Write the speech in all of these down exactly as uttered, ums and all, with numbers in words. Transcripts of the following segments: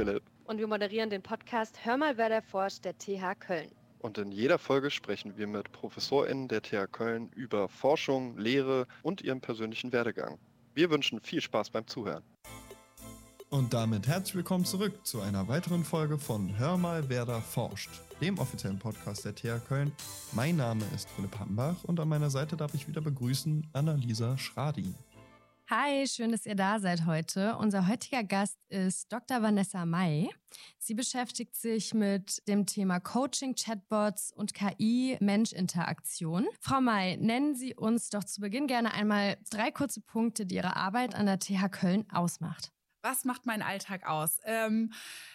Philipp. Und wir moderieren den Podcast Hör mal, wer da forscht der T H Köln. Und in jeder Folge sprechen wir mit ProfessorInnen der T H Köln über Forschung, Lehre und ihren persönlichen Werdegang. Wir wünschen viel Spaß beim Zuhören. Und damit herzlich willkommen zurück zu einer weiteren Folge von Hör mal, wer da forscht, dem offiziellen Podcast der T H Köln. Mein Name ist Philipp Hambach und an meiner Seite darf ich wieder begrüßen Annalisa Schradin. Hi, schön, dass ihr da seid heute. Unser heutiger Gast ist Doktor Vanessa May. Sie beschäftigt sich mit dem Thema Coaching, Chatbots und K I-Mensch-Interaktion. Frau May, nennen Sie uns doch zu Beginn gerne einmal drei kurze Punkte, die Ihre Arbeit an der T H Köln ausmacht. Was macht meinen Alltag aus? Ähm,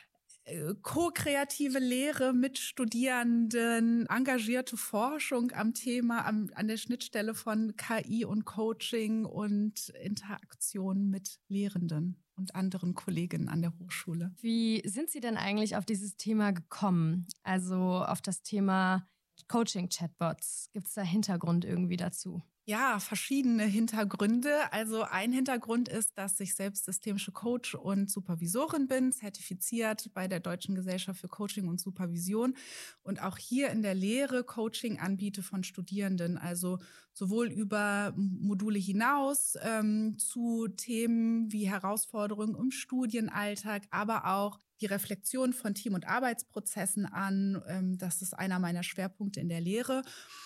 ko-kreative Lehre mit Studierenden, engagierte Forschung am Thema, am, an der Schnittstelle von K I und Coaching und Interaktion mit Lehrenden und anderen Kolleginnen an der Hochschule. Wie sind Sie denn eigentlich auf dieses Thema gekommen? Also auf das Thema Coaching-Chatbots. Gibt es da Hintergrund irgendwie dazu? Ja, verschiedene Hintergründe. Also ein Hintergrund ist, dass ich selbst systemische Coach und Supervisorin bin, zertifiziert bei der Deutschen Gesellschaft für Coaching und Supervision und auch hier in der Lehre Coaching anbiete von Studierenden, also sowohl über Module hinaus ähm, zu Themen wie Herausforderungen im Studienalltag, aber auch die Reflexion von Team- und Arbeitsprozessen an. Ähm, das ist einer meiner Schwerpunkte in der Lehre.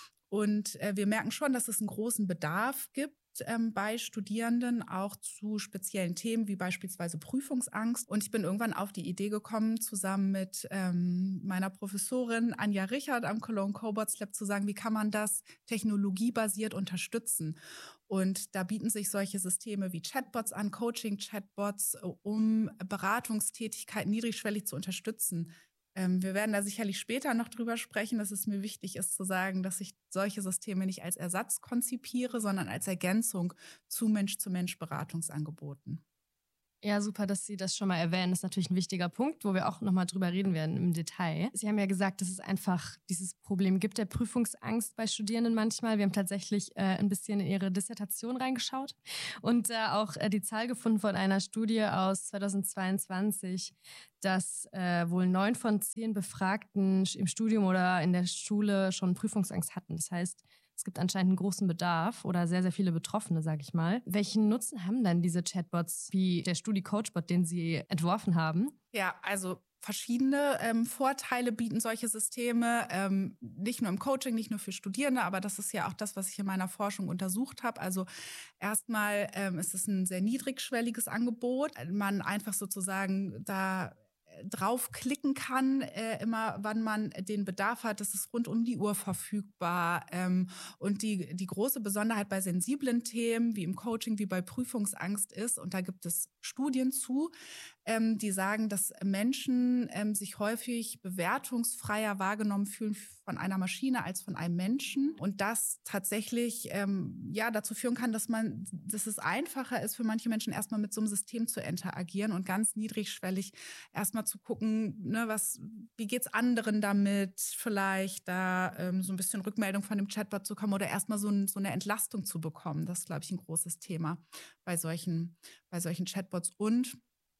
Und äh, wir merken schon, dass es einen großen Bedarf gibt ähm, bei Studierenden, auch zu speziellen Themen wie beispielsweise Prüfungsangst. Und ich bin irgendwann auf die Idee gekommen, zusammen mit ähm, meiner Professorin Anja Richard am Cologne Cobots Lab zu sagen, wie kann man das technologiebasiert unterstützen? Und da bieten sich solche Systeme wie Chatbots an, Coaching-Chatbots, um Beratungstätigkeit niedrigschwellig zu unterstützen. Wir werden da sicherlich später noch drüber sprechen, dass es mir wichtig ist zu sagen, dass ich solche Systeme nicht als Ersatz konzipiere, sondern als Ergänzung zu Mensch-zu-Mensch-Beratungsangeboten. Ja, super, dass Sie das schon mal erwähnen. Das ist natürlich ein wichtiger Punkt, wo wir auch nochmal drüber reden werden im Detail. Sie haben ja gesagt, dass es einfach dieses Problem gibt der Prüfungsangst bei Studierenden manchmal. Wir haben tatsächlich äh, ein bisschen in Ihre Dissertation reingeschaut und äh, auch äh, die Zahl gefunden von einer Studie aus zweitausendzweiundzwanzig, dass äh, wohl neun von zehn Befragten im Studium oder in der Schule schon Prüfungsangst hatten. Das heißt, es gibt anscheinend einen großen Bedarf oder sehr, sehr viele Betroffene, sage ich mal. Welchen Nutzen haben denn diese Chatbots wie der Studi-Coachbot, den Sie entworfen haben? Ja, also verschiedene ähm, Vorteile bieten solche Systeme, ähm, nicht nur im Coaching, nicht nur für Studierende, aber das ist ja auch das, was ich in meiner Forschung untersucht habe. Also erstmal ähm, ist es ein sehr niedrigschwelliges Angebot. Man einfach sozusagen da draufklicken kann, äh, immer wann man den Bedarf hat. Das ist rund um die Uhr verfügbar. Ähm, und die, die große Besonderheit bei sensiblen Themen, wie im Coaching, wie bei Prüfungsangst ist, und da gibt es Studien zu, ähm, die sagen, dass Menschen ähm, sich häufig bewertungsfreier wahrgenommen fühlen von einer Maschine als von einem Menschen. Und das tatsächlich ähm, ja dazu führen kann, dass man, dass es einfacher ist für manche Menschen, erstmal mit so einem System zu interagieren und ganz niedrigschwellig erstmal zu gucken, ne, was, wie geht's anderen damit, vielleicht da ähm, so ein bisschen Rückmeldung von dem Chatbot zu kommen oder erstmal so, ein, so eine Entlastung zu bekommen. Das ist, glaube ich, ein großes Thema bei solchen, bei solchen Chatbots. Und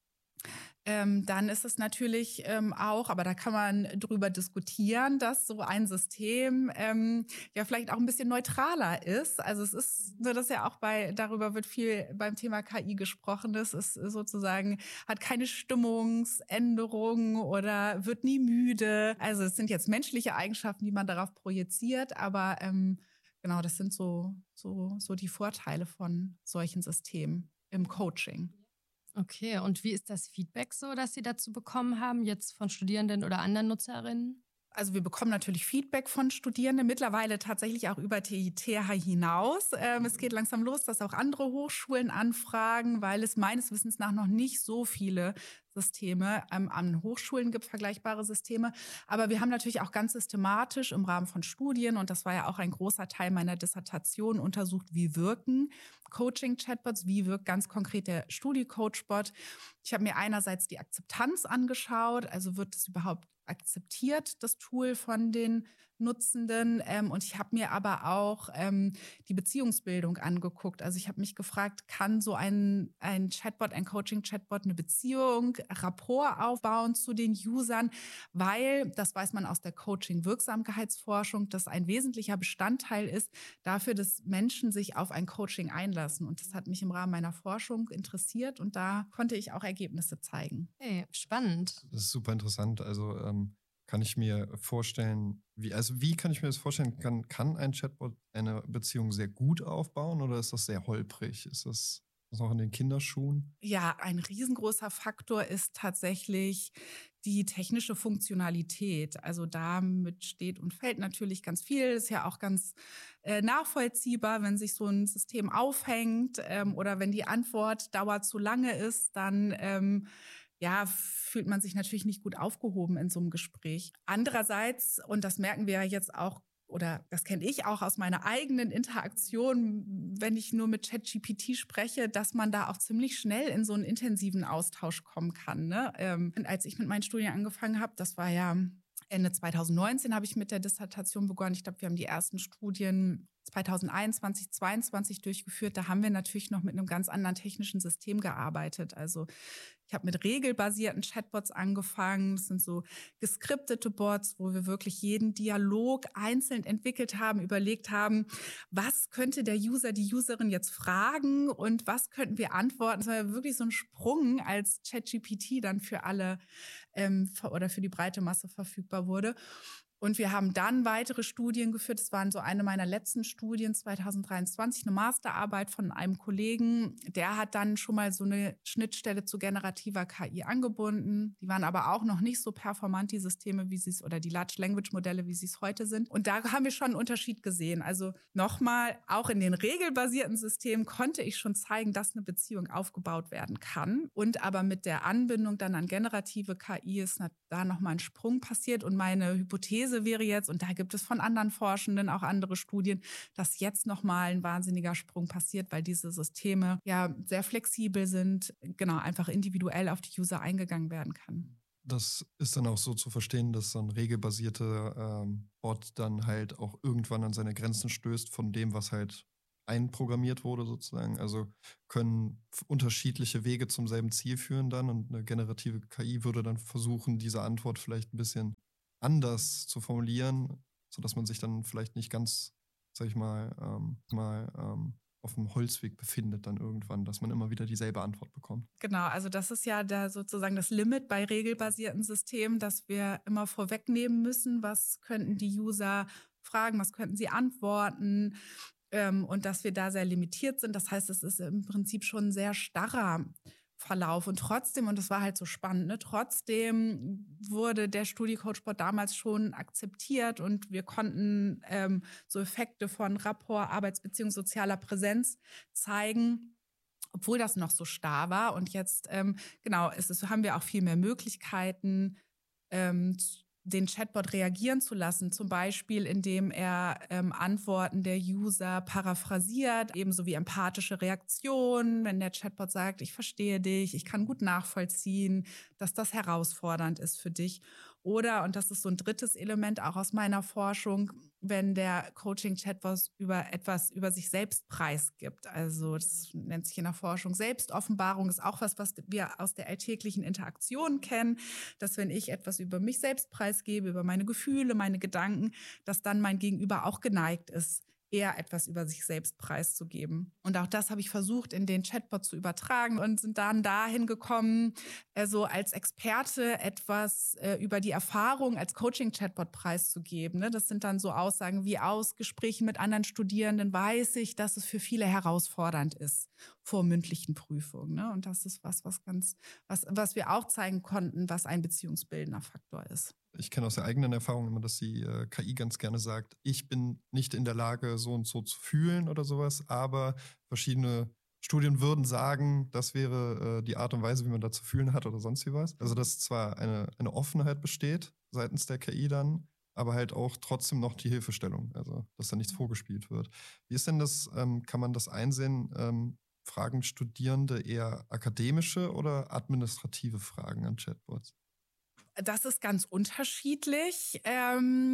Ähm, dann ist es natürlich ähm, auch, aber da kann man drüber diskutieren, dass so ein System ähm, ja vielleicht auch ein bisschen neutraler ist. Also es ist, so das ja auch bei, darüber wird viel beim Thema K I gesprochen, das ist sozusagen, hat keine Stimmungsänderungen oder wird nie müde. Also es sind jetzt menschliche Eigenschaften, die man darauf projiziert, aber ähm, genau, das sind so, so, so die Vorteile von solchen Systemen im Coaching. Okay, und wie ist das Feedback so, das Sie dazu bekommen haben, jetzt von Studierenden oder anderen Nutzerinnen? Also wir bekommen natürlich Feedback von Studierenden, mittlerweile tatsächlich auch über T H hinaus. Ähm, es geht langsam los, dass auch andere Hochschulen anfragen, weil es meines Wissens nach noch nicht so viele Systeme ähm, an Hochschulen gibt, vergleichbare Systeme. Aber wir haben natürlich auch ganz systematisch im Rahmen von Studien, und das war ja auch ein großer Teil meiner Dissertation, untersucht, wie wirken Coaching-Chatbots, wie wirkt ganz konkret der Studi-Coachbot. Ich habe mir einerseits die Akzeptanz angeschaut, also wird es überhaupt akzeptiert, das Tool von den Nutzenden. Ähm, und ich habe mir aber auch ähm, die Beziehungsbildung angeguckt. Also ich habe mich gefragt, kann so ein, ein Chatbot, ein Coaching-Chatbot eine Beziehung, Rapport aufbauen zu den Usern? Weil, das weiß man aus der Coaching-Wirksamkeitsforschung, dass ein wesentlicher Bestandteil ist dafür, dass Menschen sich auf ein Coaching einlassen. Und das hat mich im Rahmen meiner Forschung interessiert und da konnte ich auch Ergebnisse zeigen. Hey, spannend. Das ist super interessant. Also ähm, kann ich mir vorstellen, wie, also wie kann ich mir das vorstellen? Kann, kann ein Chatbot eine Beziehung sehr gut aufbauen oder ist das sehr holprig? Ist das, das noch in den Kinderschuhen? Ja, ein riesengroßer Faktor ist tatsächlich die technische Funktionalität. Also damit steht und fällt natürlich ganz viel. Ist ja auch ganz äh, nachvollziehbar, wenn sich so ein System aufhängt ähm, oder wenn die Antwortdauer zu lange ist, dann ähm, ja, fühlt man sich natürlich nicht gut aufgehoben in so einem Gespräch. Andererseits, und das merken wir ja jetzt auch, oder das kenne ich auch aus meiner eigenen Interaktion, wenn ich nur mit ChatGPT spreche, dass man da auch ziemlich schnell in so einen intensiven Austausch kommen kann. Ne? Ähm, und als ich mit meinen Studien angefangen habe, das war ja Ende zwanzig neunzehn, habe ich mit der Dissertation begonnen. Ich glaube, wir haben die ersten Studien zwanzig einundzwanzig, zweiundzwanzig durchgeführt. Da haben wir natürlich noch mit einem ganz anderen technischen System gearbeitet. Also ich habe mit regelbasierten Chatbots angefangen. Das sind so geskriptete Bots, wo wir wirklich jeden Dialog einzeln entwickelt haben, überlegt haben, was könnte der User, die Userin jetzt fragen und was könnten wir antworten. Das war ja wirklich so ein Sprung, als ChatGPT dann für alle ähm, oder für die breite Masse verfügbar wurde. Und wir haben dann weitere Studien geführt. Das waren so eine meiner letzten Studien zwanzig dreiundzwanzig, eine Masterarbeit von einem Kollegen. Der hat dann schon mal so eine Schnittstelle zu generativer K I angebunden. Die waren aber auch noch nicht so performant, die Systeme, wie sie es, oder die Large Language Modelle, wie sie es heute sind. Und da haben wir schon einen Unterschied gesehen. Also nochmal, auch in den regelbasierten Systemen konnte ich schon zeigen, dass eine Beziehung aufgebaut werden kann. Und aber mit der Anbindung dann an generative K I ist da nochmal ein Sprung passiert. Und meine Hypothese wäre jetzt, und da gibt es von anderen Forschenden auch andere Studien, dass jetzt nochmal ein wahnsinniger Sprung passiert, weil diese Systeme ja sehr flexibel sind, genau, einfach individuell auf die User eingegangen werden kann. Das ist dann auch so zu verstehen, dass so ein regelbasierter ähm, Bot dann halt auch irgendwann an seine Grenzen stößt von dem, was halt einprogrammiert wurde sozusagen. Also können unterschiedliche Wege zum selben Ziel führen dann und eine generative K I würde dann versuchen, diese Antwort vielleicht ein bisschen anders zu formulieren, sodass man sich dann vielleicht nicht ganz, sag ich mal, ähm, mal ähm, auf dem Holzweg befindet dann irgendwann, dass man immer wieder dieselbe Antwort bekommt. Genau, also das ist ja da sozusagen das Limit bei regelbasierten Systemen, dass wir immer vorwegnehmen müssen, was könnten die User fragen, was könnten sie antworten ähm, und dass wir da sehr limitiert sind. Das heißt, es ist im Prinzip schon ein sehr starrer Verlauf und trotzdem, und das war halt so spannend, ne, trotzdem wurde der StudiCoach-Bot damals schon akzeptiert und wir konnten ähm, so Effekte von Rapport, Arbeitsbeziehung, sozialer Präsenz zeigen, obwohl das noch so starr war. Und jetzt, ähm, genau, ist es, haben wir auch viel mehr Möglichkeiten, ähm, den Chatbot reagieren zu lassen, zum Beispiel indem er ähm, Antworten der User paraphrasiert, ebenso wie empathische Reaktionen, wenn der Chatbot sagt, ich verstehe dich, ich kann gut nachvollziehen, dass das herausfordernd ist für dich. Oder, und das ist so ein drittes Element auch aus meiner Forschung, wenn der Coaching-Chatbot über etwas über sich selbst preisgibt. Also das nennt sich in der Forschung Selbstoffenbarung, ist auch was, was wir aus der alltäglichen Interaktion kennen, dass wenn ich etwas über mich selbst preisgebe, über meine Gefühle, meine Gedanken, dass dann mein Gegenüber auch geneigt ist, eher etwas über sich selbst preiszugeben. Und auch das habe ich versucht, in den Chatbot zu übertragen und sind dann dahin gekommen, also als Experte etwas äh, über die Erfahrung als Coaching-Chatbot preiszugeben. Ne? Das sind dann so Aussagen wie: aus Gesprächen mit anderen Studierenden weiß ich, dass es für viele herausfordernd ist vor mündlichen Prüfungen. Ne? Und das ist was, was ganz, was, was wir auch zeigen konnten, was ein beziehungsbildender Faktor ist. Ich kenne aus der eigenen Erfahrung immer, dass die äh, K I ganz gerne sagt, ich bin nicht in der Lage, so und so zu fühlen oder sowas, aber verschiedene Studien würden sagen, das wäre äh, die Art und Weise, wie man da zu fühlen hat oder sonst wie was. Also dass zwar eine, eine Offenheit besteht seitens der K I dann, aber halt auch trotzdem noch die Hilfestellung, also dass da nichts vorgespielt wird. Wie ist denn das, ähm, kann man das einsehen, ähm, fragen Studierende eher akademische oder administrative Fragen an Chatbots? Das ist ganz unterschiedlich. Ähm,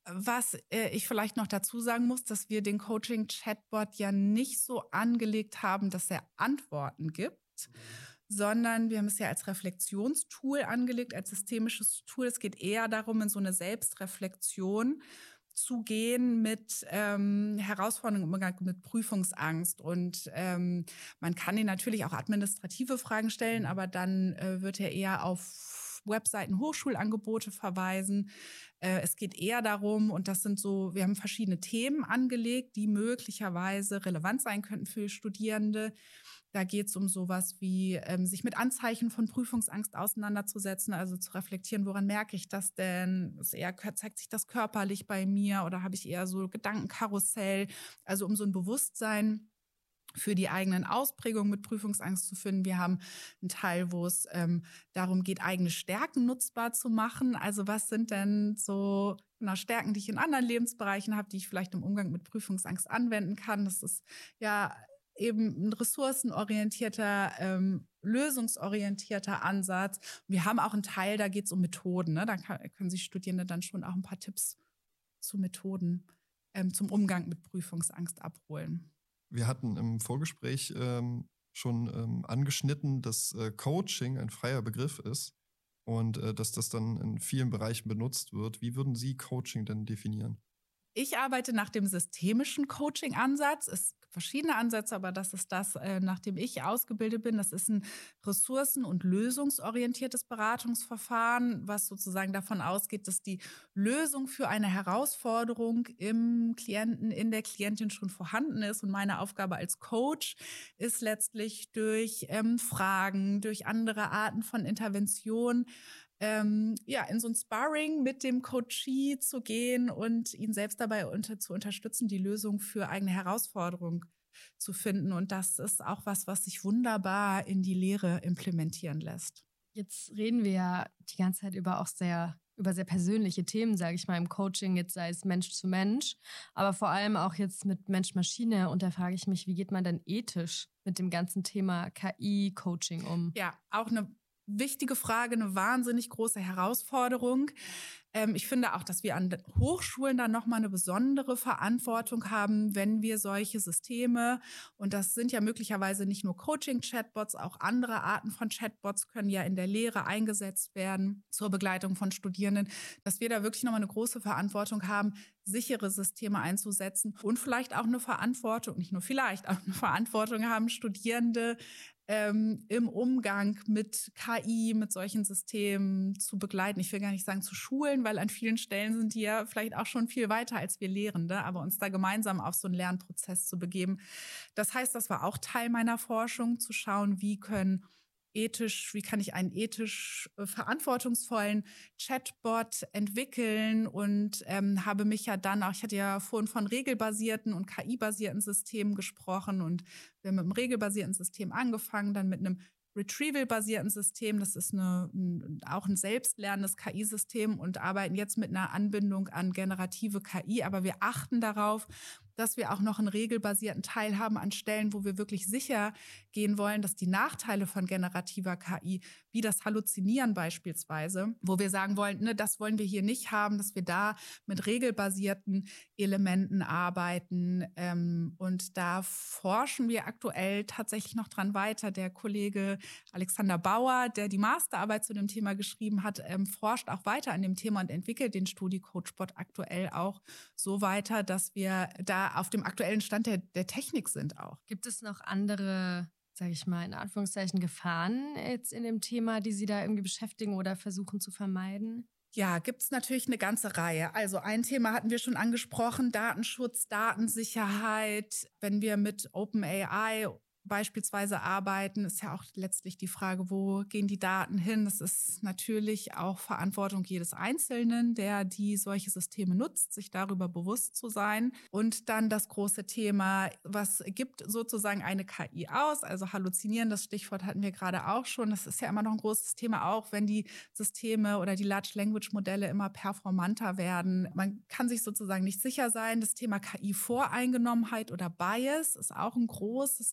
Was äh, ich vielleicht noch dazu sagen muss, dass wir den Coaching-Chatbot ja nicht so angelegt haben, dass er Antworten gibt, sondern wir haben es ja als Reflexionstool angelegt, als systemisches Tool. Es geht eher darum, in so eine Selbstreflexion zu gehen mit ähm, Herausforderungen im Umgang mit Prüfungsangst. Und ähm, man kann ihn natürlich auch administrative Fragen stellen, aber dann äh, wird er eher auf Webseiten, Hochschulangebote verweisen. Äh, es geht eher darum, und das sind so, wir haben verschiedene Themen angelegt, die möglicherweise relevant sein könnten für Studierende. Da geht es um sowas wie, ähm, sich mit Anzeichen von Prüfungsangst auseinanderzusetzen, also zu reflektieren, woran merke ich das denn? Ist eher, zeigt sich das körperlich bei mir oder habe ich eher so Gedankenkarussell? Also um so ein Bewusstsein für die eigenen Ausprägungen mit Prüfungsangst zu finden. Wir haben einen Teil, wo es ähm, darum geht, eigene Stärken nutzbar zu machen. Also was sind denn so genau, Stärken, die ich in anderen Lebensbereichen habe, die ich vielleicht im Umgang mit Prüfungsangst anwenden kann? Das ist ja eben ein ressourcenorientierter, ähm, lösungsorientierter Ansatz. Wir haben auch einen Teil, da geht es um Methoden. Ne? Da kann, können sich Studierende dann schon auch ein paar Tipps zu Methoden ähm, zum Umgang mit Prüfungsangst abholen. Wir hatten im Vorgespräch ähm, schon ähm, angeschnitten, dass äh, Coaching ein freier Begriff ist und äh, dass das dann in vielen Bereichen benutzt wird. Wie würden Sie Coaching denn definieren? Ich arbeite nach dem systemischen Coaching-Ansatz. Es gibt verschiedene Ansätze, aber das ist das, äh, nach dem ich ausgebildet bin. Das ist ein ressourcen- und lösungsorientiertes Beratungsverfahren, was sozusagen davon ausgeht, dass die Lösung für eine Herausforderung im Klienten, in der Klientin schon vorhanden ist. Und meine Aufgabe als Coach ist letztlich durch ähm, Fragen, durch andere Arten von Intervention, Ähm, ja, in so ein Sparring mit dem Coachee zu gehen und ihn selbst dabei unter, zu unterstützen, die Lösung für eigene Herausforderungen zu finden. Und das ist auch was, was sich wunderbar in die Lehre implementieren lässt. Jetzt reden wir ja die ganze Zeit über auch sehr, über sehr persönliche Themen, sage ich mal, im Coaching, jetzt sei es Mensch zu Mensch, aber vor allem auch jetzt mit Mensch-Maschine. Und da frage ich mich, wie geht man denn ethisch mit dem ganzen Thema K I-Coaching um? Ja, auch eine wichtige Frage, eine wahnsinnig große Herausforderung. Ähm, ich finde auch, dass wir an Hochschulen dann nochmal eine besondere Verantwortung haben, wenn wir solche Systeme, und das sind ja möglicherweise nicht nur Coaching-Chatbots, auch andere Arten von Chatbots können ja in der Lehre eingesetzt werden zur Begleitung von Studierenden, dass wir da wirklich nochmal eine große Verantwortung haben, sichere Systeme einzusetzen und vielleicht auch eine Verantwortung, nicht nur vielleicht, auch eine Verantwortung haben, Studierende Ähm, im Umgang mit K I, mit solchen Systemen zu begleiten. Ich will gar nicht sagen zu schulen, weil an vielen Stellen sind die ja vielleicht auch schon viel weiter als wir Lehrende, aber uns da gemeinsam auf so einen Lernprozess zu begeben. Das heißt, das war auch Teil meiner Forschung, zu schauen, wie können ethisch, wie kann ich einen ethisch äh, verantwortungsvollen Chatbot entwickeln und ähm, habe mich ja dann auch, ich hatte ja vorhin von regelbasierten und K I-basierten Systemen gesprochen und wir haben mit einem regelbasierten System angefangen, dann mit einem Retrieval-basierten System, das ist eine, ein, auch ein selbstlernendes K I-System und arbeiten jetzt mit einer Anbindung an generative K I, aber wir achten darauf, dass wir auch noch einen regelbasierten Teil haben an Stellen, wo wir wirklich sicher gehen wollen, dass die Nachteile von generativer K I, wie das Halluzinieren beispielsweise, wo wir sagen wollen, ne, das wollen wir hier nicht haben, dass wir da mit regelbasierten Elementen arbeiten. Ähm, und da forschen wir aktuell tatsächlich noch dran weiter. Der Kollege Alexander Bauer, der die Masterarbeit zu dem Thema geschrieben hat, ähm, forscht auch weiter an dem Thema und entwickelt den StudiCoachBot aktuell auch so weiter, dass wir da auf dem aktuellen Stand der, der Technik sind auch. Gibt es noch andere, sage ich mal, in Anführungszeichen Gefahren jetzt in dem Thema, die Sie da irgendwie beschäftigen oder versuchen zu vermeiden? Ja, gibt es natürlich eine ganze Reihe. Also ein Thema hatten wir schon angesprochen, Datenschutz, Datensicherheit. Wenn wir mit OpenAI beispielsweise arbeiten, ist ja auch letztlich die Frage, wo gehen die Daten hin? Das ist natürlich auch Verantwortung jedes Einzelnen, der die solche Systeme nutzt, sich darüber bewusst zu sein. Und dann das große Thema, was gibt sozusagen eine K I aus? Also Halluzinieren, das Stichwort hatten wir gerade auch schon. Das ist ja immer noch ein großes Thema, auch wenn die Systeme oder die Large Language Modelle immer performanter werden. Man kann sich sozusagen nicht sicher sein. Das Thema K I-Voreingenommenheit oder Bias ist auch ein großes Thema.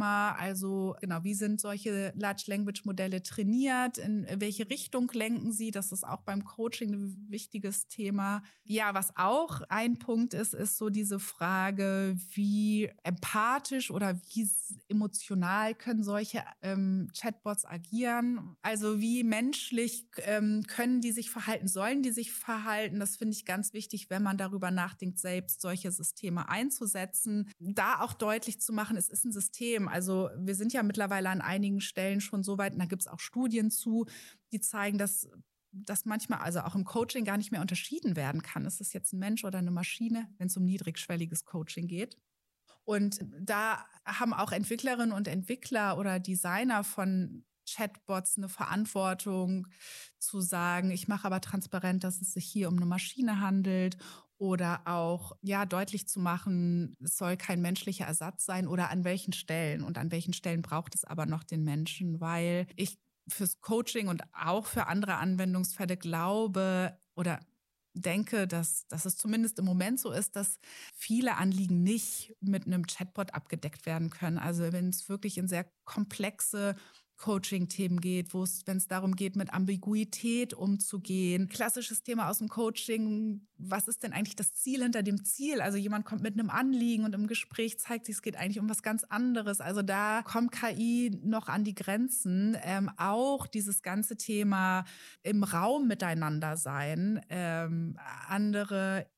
Thema. Also genau, wie sind solche Large Language Modelle trainiert? In welche Richtung lenken sie? Das ist auch beim Coaching ein wichtiges Thema. Ja, was auch ein Punkt ist, ist so diese Frage, wie empathisch oder wie emotional können solche ähm, Chatbots agieren? Also wie menschlich ähm, können die sich verhalten? Sollen die sich verhalten? Das finde ich ganz wichtig, wenn man darüber nachdenkt, selbst solche Systeme einzusetzen. Da auch deutlich zu machen, es ist ein System. Also wir sind ja mittlerweile an einigen Stellen schon so weit, und da gibt es auch Studien zu, die zeigen, dass, dass manchmal, also auch im Coaching, gar nicht mehr unterschieden werden kann. Ist es jetzt ein Mensch oder eine Maschine, wenn es um niedrigschwelliges Coaching geht? Und da haben auch Entwicklerinnen und Entwickler oder Designer von Chatbots eine Verantwortung zu sagen, ich mache aber transparent, dass es sich hier um eine Maschine handelt, oder auch ja deutlich zu machen, es soll kein menschlicher Ersatz sein, oder an welchen Stellen und an welchen Stellen braucht es aber noch den Menschen, weil ich fürs Coaching und auch für andere Anwendungsfälle glaube oder denke, dass, dass es zumindest im Moment so ist, dass viele Anliegen nicht mit einem Chatbot abgedeckt werden können. Also wenn es wirklich in sehr komplexe Coaching-Themen geht, wo es, wenn es darum geht, mit Ambiguität umzugehen. Klassisches Thema aus dem Coaching, was ist denn eigentlich das Ziel hinter dem Ziel? Also jemand kommt mit einem Anliegen und im Gespräch zeigt sich, es geht eigentlich um was ganz anderes. Also da kommt K I noch an die Grenzen. Ähm, auch dieses ganze Thema im Raum miteinander sein, ähm, andere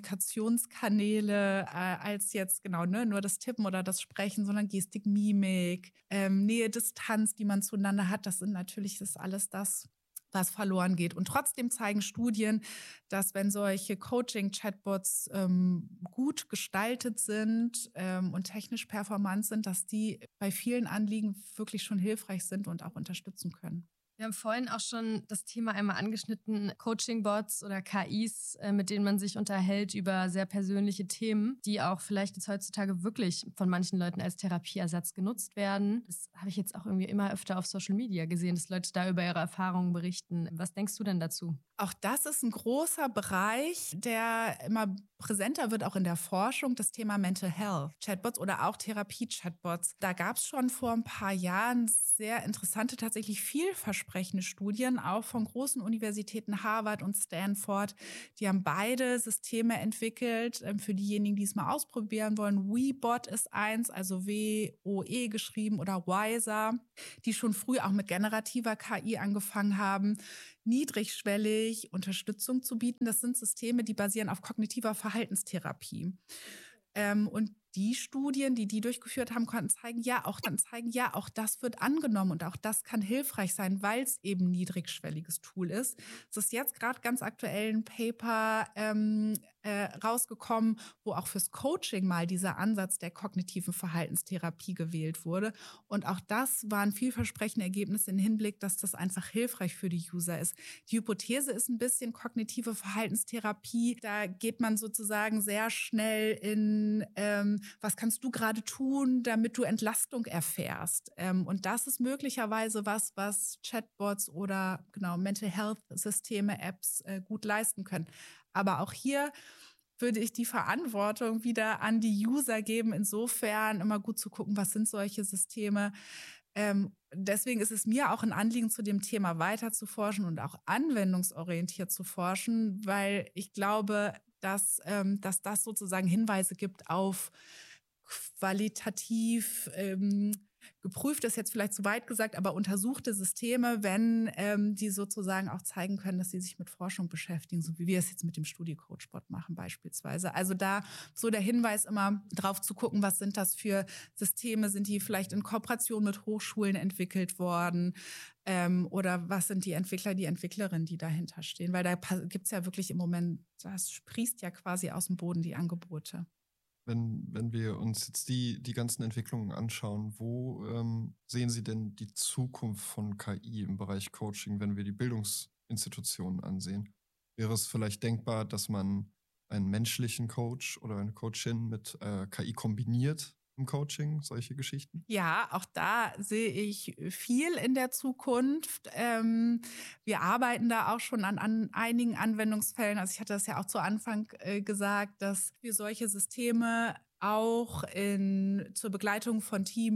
Kommunikationskanäle äh, als jetzt genau ne, nur das Tippen oder das Sprechen, sondern Gestik, Mimik, ähm, Nähe, Distanz, die man zueinander hat, das sind natürlich das alles das, was verloren geht. Und trotzdem zeigen Studien, dass wenn solche Coaching-Chatbots ähm, gut gestaltet sind ähm, und technisch performant sind, dass die bei vielen Anliegen wirklich schon hilfreich sind und auch unterstützen können. Wir haben vorhin auch schon das Thema einmal angeschnitten, Coaching-Bots oder K Is, äh, mit denen man sich unterhält über sehr persönliche Themen, die auch vielleicht jetzt heutzutage wirklich von manchen Leuten als Therapieersatz genutzt werden. Das habe ich jetzt auch irgendwie immer öfter auf Social Media gesehen, dass Leute da über ihre Erfahrungen berichten. Was denkst du denn dazu? Auch das ist ein großer Bereich, der immer präsenter wird, auch in der Forschung, das Thema Mental Health. Chatbots oder auch Therapie-Chatbots. Da gab es schon vor ein paar Jahren sehr interessante, tatsächlich vielversprechende Studien, auch von großen Universitäten Harvard und Stanford. Die haben beide Systeme entwickelt. Für diejenigen, die es mal ausprobieren wollen, WeBot ist eins, also W O E geschrieben, oder Wiser, die schon früh auch mit generativer K I angefangen haben, niedrigschwellig Unterstützung zu bieten. Das sind Systeme, die basieren auf kognitiver Verhaltenstherapie. Ähm, und die Studien, die die durchgeführt haben, konnten zeigen, ja, auch dann zeigen, ja, auch das wird angenommen und auch das kann hilfreich sein, weil es eben ein niedrigschwelliges Tool ist. Es ist jetzt gerade ganz aktuell ein Paper ähm, äh, rausgekommen, wo auch fürs Coaching mal dieser Ansatz der kognitiven Verhaltenstherapie gewählt wurde. Und auch das waren vielversprechende Ergebnisse im Hinblick, dass das einfach hilfreich für die User ist. Die Hypothese ist ein bisschen kognitive Verhaltenstherapie. Da geht man sozusagen sehr schnell in ähm, was kannst du gerade tun, damit du Entlastung erfährst? Ähm, und das ist möglicherweise was, was Chatbots oder genau Mental Health Systeme, Apps äh, gut leisten können. Aber auch hier würde ich die Verantwortung wieder an die User geben, insofern immer gut zu gucken, was sind solche Systeme. Ähm, deswegen ist es mir auch ein Anliegen, zu dem Thema weiter zu forschen und auch anwendungsorientiert zu forschen, weil ich glaube, dass, ähm, dass das sozusagen Hinweise gibt auf qualitativ ähm, geprüft, ist jetzt vielleicht zu weit gesagt, aber untersuchte Systeme, wenn ähm, die sozusagen auch zeigen können, dass sie sich mit Forschung beschäftigen, so wie wir es jetzt mit dem StudiCoach-Bot machen beispielsweise. Also da so der Hinweis immer drauf zu gucken, was sind das für Systeme, sind die vielleicht in Kooperation mit Hochschulen entwickelt worden ähm, oder was sind die Entwickler, die Entwicklerinnen, die dahinter stehen, weil da gibt es ja wirklich im Moment, das sprießt ja quasi aus dem Boden die Angebote. Wenn, wenn wir uns jetzt die, die ganzen Entwicklungen anschauen, wo ähm, sehen Sie denn die Zukunft von K I im Bereich Coaching, wenn wir die Bildungsinstitutionen ansehen? Wäre es vielleicht denkbar, dass man einen menschlichen Coach oder eine Coachin mit äh, K I kombiniert im Coaching, solche Geschichten? Ja, auch da sehe ich viel in der Zukunft. Ähm, wir arbeiten da auch schon an, an einigen Anwendungsfällen. Also ich hatte das ja auch zu Anfang äh, gesagt, dass wir solche Systeme auch in, zur Begleitung von Team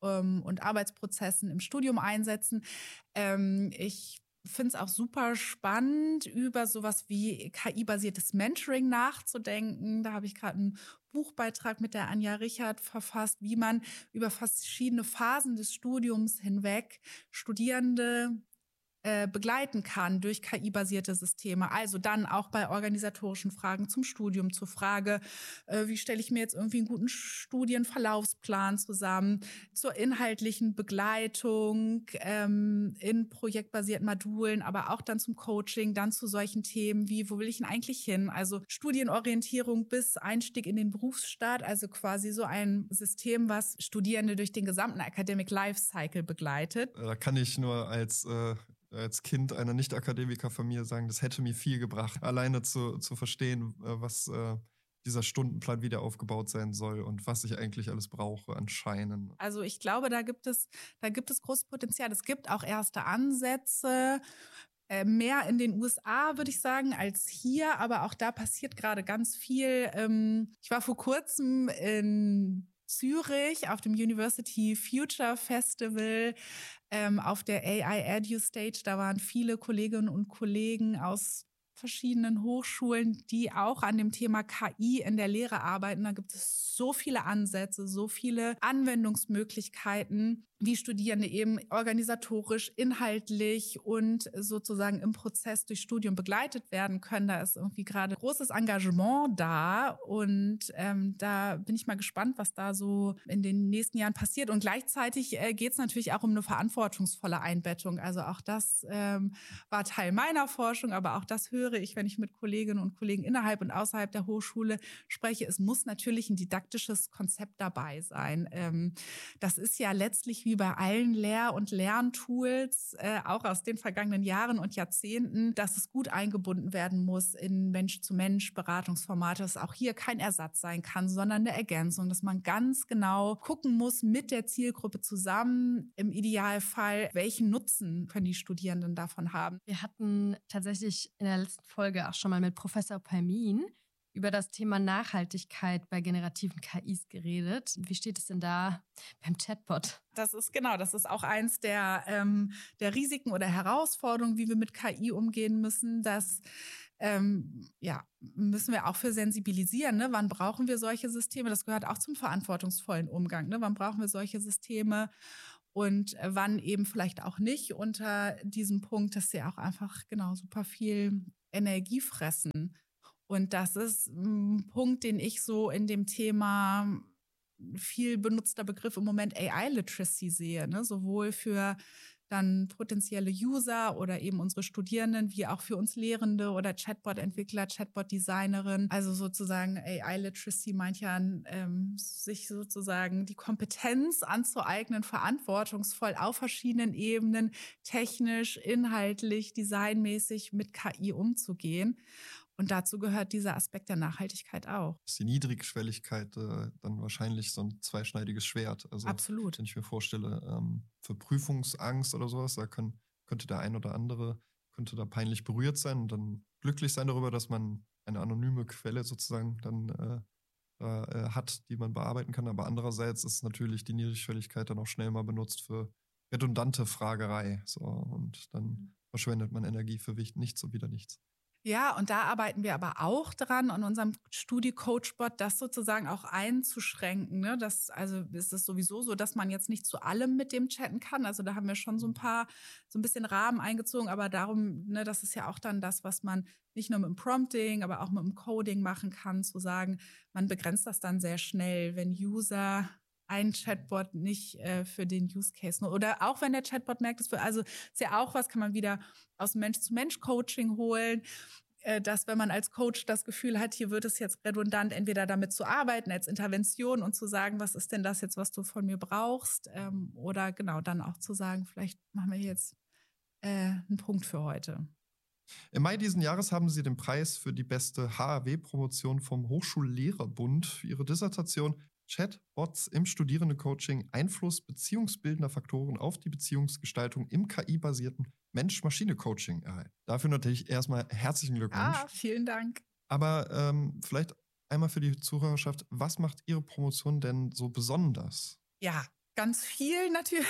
ähm, und Arbeitsprozessen im Studium einsetzen. Ähm, ich finde es auch super spannend, über sowas wie K I-basiertes Mentoring nachzudenken. Da habe ich gerade einen Buchbeitrag mit der Anja Richard verfasst, wie man über verschiedene Phasen des Studiums hinweg Studierende äh, begleiten kann durch K I-basierte Systeme. Also dann auch bei organisatorischen Fragen zum Studium, zur Frage, äh, wie stelle ich mir jetzt irgendwie einen guten Studienverlaufsplan zusammen, zur inhaltlichen Begleitung ähm, in projektbasierten Modulen, aber auch dann zum Coaching, dann zu solchen Themen wie, wo will ich denn eigentlich hin? Also Studienorientierung bis Einstieg in den Berufsstaat, also quasi so ein System, was Studierende durch den gesamten Academic Lifecycle begleitet. Da kann ich nur als äh als Kind einer Nicht-Akademiker-Familie sagen, das hätte mir viel gebracht, alleine zu, zu verstehen, was äh, dieser Stundenplan wieder aufgebaut sein soll und was ich eigentlich alles brauche an Scheinen. Also ich glaube, da gibt es, da gibt es großes Potenzial. Es gibt auch erste Ansätze, äh, mehr in den U S A, würde ich sagen, als hier. Aber auch da passiert gerade ganz viel. Ähm, ich war vor kurzem in Zürich auf dem University Future Festival, ähm, auf der A I Edu Stage. Da waren viele Kolleginnen und Kollegen aus verschiedenen Hochschulen, die auch an dem Thema K I in der Lehre arbeiten. Da gibt es so viele Ansätze, so viele Anwendungsmöglichkeiten, wie Studierende eben organisatorisch, inhaltlich und sozusagen im Prozess durch Studium begleitet werden können. Da ist irgendwie gerade großes Engagement da und ähm, da bin ich mal gespannt, was da so in den nächsten Jahren passiert. Und gleichzeitig äh, geht es natürlich auch um eine verantwortungsvolle Einbettung. Also auch das ähm, war Teil meiner Forschung, aber auch das höre ich, wenn ich mit Kolleginnen und Kollegen innerhalb und außerhalb der Hochschule spreche. Es muss natürlich ein didaktisches Konzept dabei sein. Ähm, das ist ja letztlich wie bei allen Lehr- und Lerntools, äh, auch aus den vergangenen Jahren und Jahrzehnten, dass es gut eingebunden werden muss in Mensch-zu-Mensch-Beratungsformate, dass auch hier kein Ersatz sein kann, sondern eine Ergänzung, dass man ganz genau gucken muss mit der Zielgruppe zusammen, im Idealfall, welchen Nutzen können die Studierenden davon haben. Wir hatten tatsächlich in der letzten Folge auch schon mal mit Professor Palmin über das Thema Nachhaltigkeit bei generativen K Is geredet. Wie steht es denn da beim Chatbot? Das ist genau, das ist auch eins der, ähm, der Risiken oder Herausforderungen, wie wir mit K I umgehen müssen. Das ähm, ja, müssen wir auch für sensibilisieren. Ne? Wann brauchen wir solche Systeme? Das gehört auch zum verantwortungsvollen Umgang. Ne? Wann brauchen wir solche Systeme? Und wann eben vielleicht auch nicht, unter diesem Punkt, dass sie auch einfach genau super viel Energie fressen. Und das ist ein Punkt, den ich so in dem Thema viel benutzter Begriff im Moment A I-Literacy sehe, ne? Sowohl für dann potenzielle User oder eben unsere Studierenden, wie auch für uns Lehrende oder Chatbot-Entwickler, Chatbot-Designerin. Also sozusagen A I-Literacy meint ja, ähm, sich sozusagen die Kompetenz anzueignen, verantwortungsvoll auf verschiedenen Ebenen, technisch, inhaltlich, designmäßig mit K I umzugehen. Und dazu gehört dieser Aspekt der Nachhaltigkeit auch. Ist die Niedrigschwelligkeit äh, dann wahrscheinlich so ein zweischneidiges Schwert? Also, absolut. Wenn ich mir vorstelle, ähm, für Prüfungsangst oder sowas, da können, könnte der ein oder andere könnte da peinlich berührt sein und dann glücklich sein darüber, dass man eine anonyme Quelle sozusagen dann äh, äh, hat, die man bearbeiten kann. Aber andererseits ist natürlich die Niedrigschwelligkeit dann auch schnell mal benutzt für redundante Fragerei. So, und dann verschwendet man Energie für nichts und wieder nichts. Ja, und da arbeiten wir aber auch dran, an unserem Studi-Coach-Bot, das sozusagen auch einzuschränken. Ne? Das, also ist es sowieso so, dass man jetzt nicht zu allem mit dem chatten kann. Also da haben wir schon so ein paar, so ein bisschen Rahmen eingezogen, aber darum, ne, das ist ja auch dann das, was man nicht nur mit dem Prompting, aber auch mit dem Coding machen kann, zu sagen, man begrenzt das dann sehr schnell, wenn User ein Chatbot nicht äh, für den Use Case nur. Oder auch wenn der Chatbot merkt, es für, also ist ja auch was, kann man wieder aus Mensch-zu-Mensch-Coaching holen, äh, dass wenn man als Coach das Gefühl hat, hier wird es jetzt redundant, entweder damit zu arbeiten als Intervention und zu sagen, was ist denn das jetzt, was du von mir brauchst? Ähm, oder genau, dann auch zu sagen, vielleicht machen wir jetzt äh, einen Punkt für heute. Im Mai diesen Jahres haben Sie den Preis für die beste H A W-Promotion vom Hochschullehrerbund für Ihre Dissertation Chatbots im Studierendencoaching, Einfluss beziehungsbildender Faktoren auf die Beziehungsgestaltung im K I-basierten Mensch-Maschine-Coaching erhalten. Dafür natürlich erstmal herzlichen Glückwunsch. Ah, vielen Dank. Aber ähm, vielleicht einmal für die Zuhörerschaft, was macht Ihre Promotion denn so besonders? Ja, Ganz viel natürlich.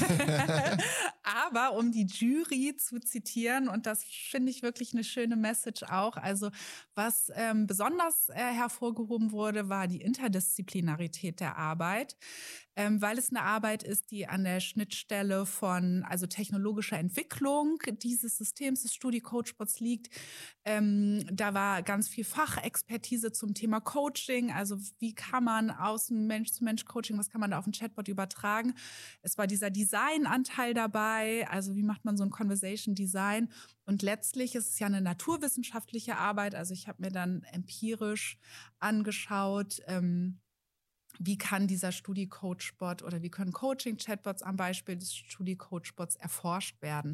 Aber um die Jury zu zitieren, und das finde ich wirklich eine schöne Message auch, also was ähm, besonders äh, hervorgehoben wurde, war die Interdisziplinarität der Arbeit, ähm, weil es eine Arbeit ist, die an der Schnittstelle von also technologischer Entwicklung dieses Systems des StudiCoachBots liegt. Ähm, da war ganz viel Fachexpertise zum Thema Coaching, also wie kann man aus dem Mensch-zu-Mensch-Coaching, was kann man da auf den Chatbot übertragen. Es war dieser Designanteil dabei, also wie macht man so ein Conversation Design. Und letztlich ist es ja eine naturwissenschaftliche Arbeit, also ich habe mir dann empirisch angeschaut, ähm, wie kann dieser StudiCoachBot oder wie können Coaching-Chatbots am Beispiel des StudiCoachBots erforscht werden.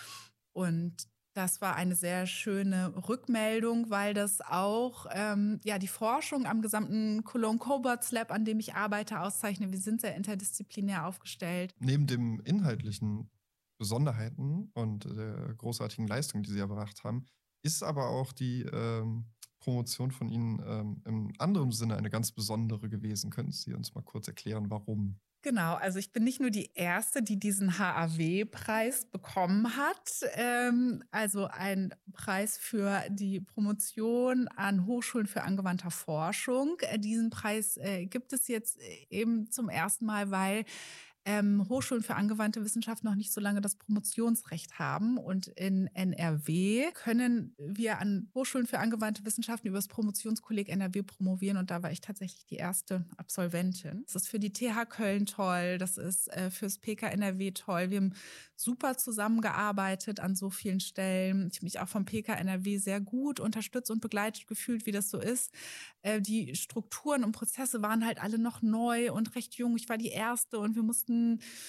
Und das war eine sehr schöne Rückmeldung, weil das auch ähm, ja, die Forschung am gesamten Cologne Cobots Lab, an dem ich arbeite, auszeichnet. Wir sind sehr interdisziplinär aufgestellt. Neben den inhaltlichen Besonderheiten und der großartigen Leistung, die Sie erbracht haben, ist aber auch die ähm, Promotion von Ihnen ähm, im anderen Sinne eine ganz besondere gewesen. Können Sie uns mal kurz erklären, warum? Genau, also ich bin nicht nur die Erste, die diesen H A W-Preis bekommen hat, ähm, also ein Preis für die Promotion an Hochschulen für angewandte Forschung. Äh, diesen Preis äh, gibt es jetzt eben zum ersten Mal, weil ähm, Hochschulen für angewandte Wissenschaft noch nicht so lange das Promotionsrecht haben. Und in N R W können wir an Hochschulen für angewandte Wissenschaften über das Promotionskolleg N R W promovieren. Und da war ich tatsächlich die erste Absolventin. Das ist für die T H Köln toll, das ist äh, fürs P K N R W toll. Wir haben super zusammengearbeitet an so vielen Stellen. Ich habe mich auch vom P K N R W sehr gut unterstützt und begleitet gefühlt, wie das so ist. Äh, die Strukturen und Prozesse waren halt alle noch neu und recht jung. Ich war die Erste und wir mussten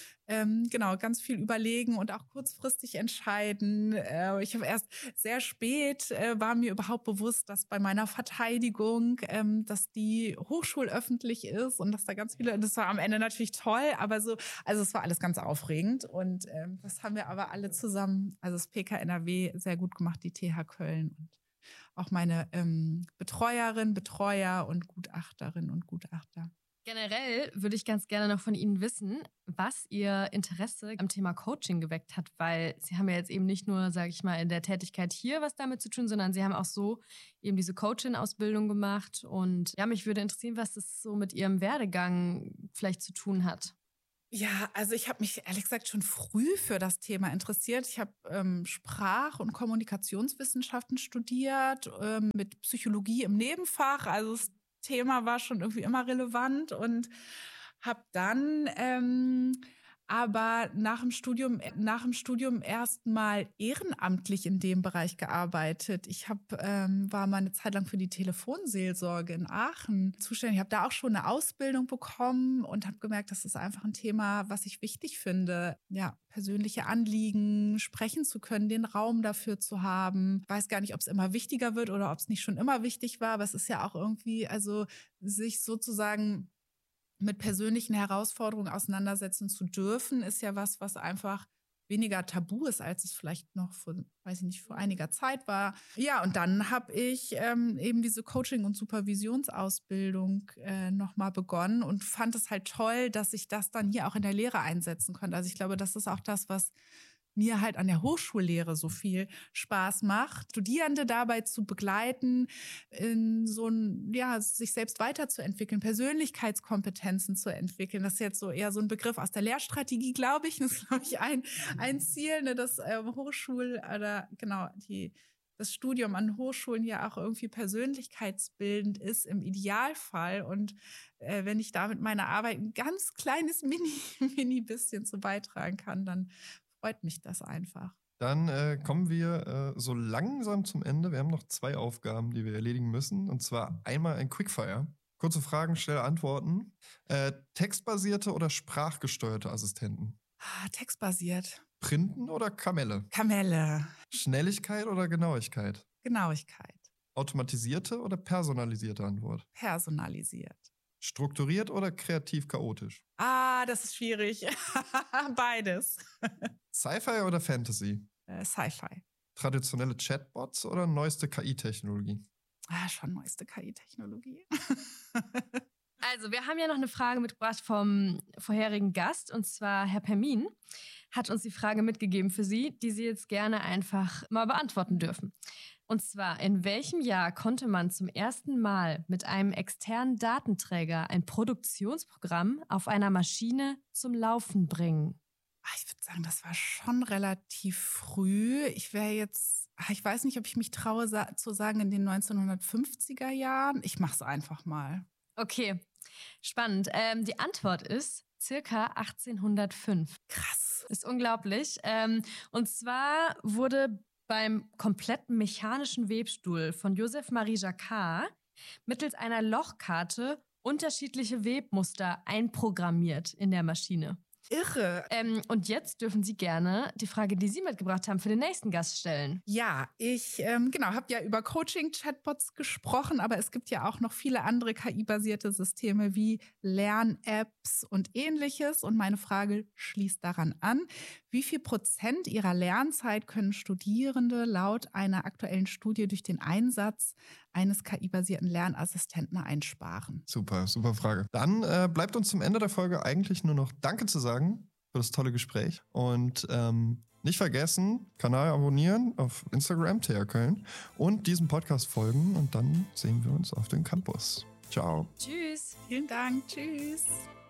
Ähm, genau, ganz viel überlegen und auch kurzfristig entscheiden. Äh, ich habe erst sehr spät, äh, war mir überhaupt bewusst, dass bei meiner Verteidigung, ähm, dass die hochschulöffentlich ist und dass da ganz viele, das war am Ende natürlich toll, aber so, also es war alles ganz aufregend und ähm, das haben wir aber alle zusammen, also das P K N R W sehr gut gemacht, die T H Köln und auch meine ähm, Betreuerin, Betreuer und Gutachterin und Gutachter. Generell würde ich ganz gerne noch von Ihnen wissen, was Ihr Interesse am Thema Coaching geweckt hat, weil Sie haben ja jetzt eben nicht nur, sage ich mal, in der Tätigkeit hier was damit zu tun, sondern Sie haben auch so eben diese Coaching-Ausbildung gemacht und ja, mich würde interessieren, was das so mit Ihrem Werdegang vielleicht zu tun hat. Ja, also ich habe mich ehrlich gesagt schon früh für das Thema interessiert. Ich habe ähm, Sprach- und Kommunikationswissenschaften studiert, ähm, mit Psychologie im Nebenfach, also das Thema war schon irgendwie immer relevant und habe dann ähm, aber nach dem Studium nach dem Studium erstmal ehrenamtlich in dem Bereich gearbeitet. Ich hab, ähm, war mal eine Zeit lang für die Telefonseelsorge in Aachen zuständig. Ich habe da auch schon eine Ausbildung bekommen und habe gemerkt, das ist einfach ein Thema, was ich wichtig finde. Ja, persönliche Anliegen sprechen zu können, den Raum dafür zu haben. Ich weiß gar nicht, ob es immer wichtiger wird oder ob es nicht schon immer wichtig war, aber es ist ja auch irgendwie, also sich sozusagen mit persönlichen Herausforderungen auseinandersetzen zu dürfen, ist ja was, was einfach weniger tabu ist, als es vielleicht noch vor, weiß ich nicht, vor einiger Zeit war. Ja, und dann habe ich ähm, eben diese Coaching- und Supervisionsausbildung äh, nochmal begonnen und fand es halt toll, dass ich das dann hier auch in der Lehre einsetzen konnte. Also ich glaube, das ist auch das, was mir halt an der Hochschullehre so viel Spaß macht, Studierende dabei zu begleiten, in so ein, ja, sich selbst weiterzuentwickeln, Persönlichkeitskompetenzen zu entwickeln. Das ist jetzt so eher so ein Begriff aus der Lehrstrategie, glaube ich. Das ist, glaube ich, ein, ein Ziel, ne, dass äh, Hochschul- oder genau die das Studium an Hochschulen ja auch irgendwie persönlichkeitsbildend ist im Idealfall. Und äh, wenn ich da mit meiner Arbeit ein ganz kleines Mini, Mini bisschen zu beitragen kann, dann freut mich das einfach. Dann äh, kommen wir äh, so langsam zum Ende. Wir haben noch zwei Aufgaben, die wir erledigen müssen. Und zwar einmal ein Quickfire. Kurze Fragen, schnelle Antworten. Äh, textbasierte oder sprachgesteuerte Assistenten? Ah, textbasiert. Printen oder Kamelle? Kamelle. Schnelligkeit oder Genauigkeit? Genauigkeit. Automatisierte oder personalisierte Antwort? Personalisiert. Strukturiert oder kreativ chaotisch? Ah, das ist schwierig. Beides. Sci-Fi oder Fantasy? Äh, Sci-Fi. Traditionelle Chatbots oder neueste K I-Technologie? Ah, schon neueste K I-Technologie. Also, wir haben ja noch eine Frage mitgebracht vom vorherigen Gast, und zwar Herr Permin hat uns die Frage mitgegeben für Sie, die Sie jetzt gerne einfach mal beantworten dürfen. Und zwar, in welchem Jahr konnte man zum ersten Mal mit einem externen Datenträger ein Produktionsprogramm auf einer Maschine zum Laufen bringen? Ah, Ich würde sagen, das war schon relativ früh. Ich wäre jetzt, ah, ich weiß nicht, ob ich mich traue sa zu sagen, in den neunzehnhundertfünfziger Jahren. Ich mache es einfach mal. Okay, spannend. Ähm, die Antwort ist circa achtzehnhundertfünf. Krass. Ist unglaublich. Ähm, und zwar wurde beim kompletten mechanischen Webstuhl von Joseph Marie Jacquard mittels einer Lochkarte unterschiedliche Webmuster einprogrammiert in der Maschine. Irre. Ähm, und jetzt dürfen Sie gerne die Frage, die Sie mitgebracht haben, für den nächsten Gast stellen. Ja, ich ähm, genau, habe ja über Coaching-Chatbots gesprochen, aber es gibt ja auch noch viele andere K I-basierte Systeme wie Lern-Apps und ähnliches. Und meine Frage schließt daran an, wie viel Prozent ihrer Lernzeit können Studierende laut einer aktuellen Studie durch den Einsatz eines K I-basierten Lernassistenten einsparen? Super, super Frage. Dann äh, bleibt uns zum Ende der Folge eigentlich nur noch Danke zu sagen für das tolle Gespräch. Und ähm, nicht vergessen, Kanal abonnieren auf Instagram, T H Köln, und diesem Podcast folgen. Und dann sehen wir uns auf dem Campus. Ciao. Tschüss. Vielen Dank. Tschüss.